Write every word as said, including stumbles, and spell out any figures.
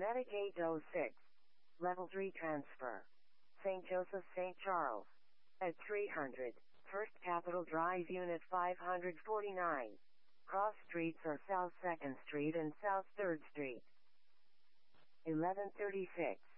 Medic eight oh six. Level three transfer. Saint Joseph Saint Charles. At three hundred. First Capitol Drive Unit five forty-nine. Cross streets are South second Street and South third Street. eleven thirty-six.